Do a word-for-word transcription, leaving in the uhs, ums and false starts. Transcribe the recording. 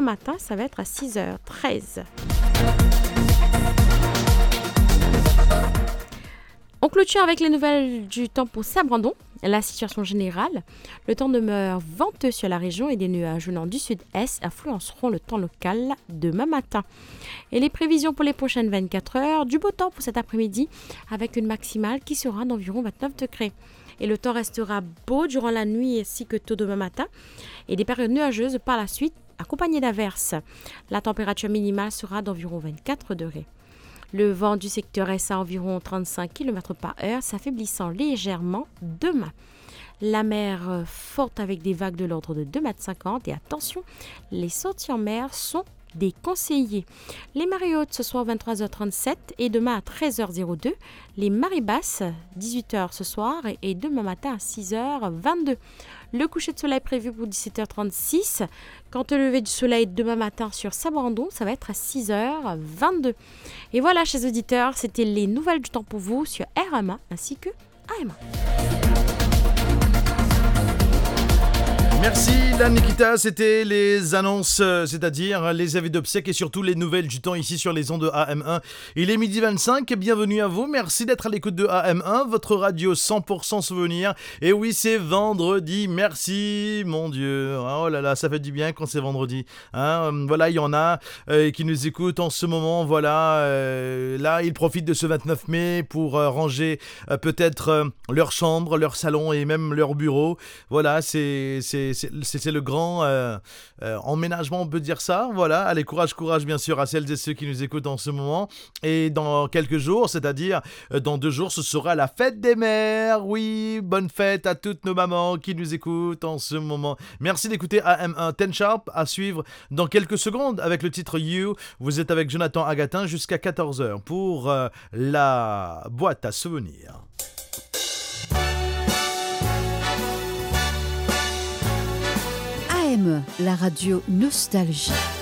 matin, ça va être à six heures treize. On clôture avec les nouvelles du temps pour Saint-Brandon. La situation générale, le temps demeure venteux sur la région et des nuages venant du sud-est influenceront le temps local demain matin. Et les prévisions pour les prochaines vingt-quatre heures, du beau temps pour cet après-midi avec une maximale qui sera d'environ vingt-neuf degrés. Et le temps restera beau durant la nuit ainsi que tôt demain matin et des périodes nuageuses par la suite accompagnées d'averses. La température minimale sera d'environ vingt-quatre degrés. Le vent du secteur est à environ trente-cinq kilomètres par heure, s'affaiblissant légèrement demain. La mer forte avec des vagues de l'ordre de deux virgule cinquante mètres et attention, les sorties en mer sont déconseillées. Les marées hautes ce soir vingt-trois heures trente-sept et demain à treize heures deux. Les marées basses dix-huit heures ce soir et demain matin à six heures vingt-deux. Le coucher de soleil prévu pour dix-sept heures trente-six. Quant au lever du soleil demain matin sur Saint-Brandon, ça va être à six heures vingt-deux. Et voilà, chers auditeurs, c'était les nouvelles du temps pour vous sur R M A ainsi que A M A. Merci la Nikita, c'était les annonces, euh, c'est-à-dire les avis d'obsèques et surtout les nouvelles du temps ici sur les ondes de A M un. Il est midi vingt-cinq, bienvenue à vous, merci d'être à l'écoute de A M un, votre radio cent pour cent souvenir. Et oui, c'est vendredi, merci mon Dieu, oh là là, ça fait du bien quand c'est vendredi. Hein, voilà, il y en a euh, qui nous écoutent en ce moment, voilà, euh, là ils profitent de ce vingt-neuf mai pour euh, ranger euh, peut-être euh, leur chambre, leur salon et même leur bureau. Voilà, c'est... c'est C'est, c'est le grand euh, euh, emménagement, on peut dire ça. Voilà, allez, courage, courage bien sûr à celles et ceux qui nous écoutent en ce moment. Et dans quelques jours, c'est-à-dire euh, dans deux jours, ce sera la fête des mères. Oui, bonne fête à toutes nos mamans qui nous écoutent en ce moment. Merci d'écouter A M un Ten Sharp, à suivre dans quelques secondes avec le titre You. Vous êtes avec Jonathan Agatin jusqu'à quatorze heures pour euh, la boîte à souvenirs. A M, la radio Nostalgie.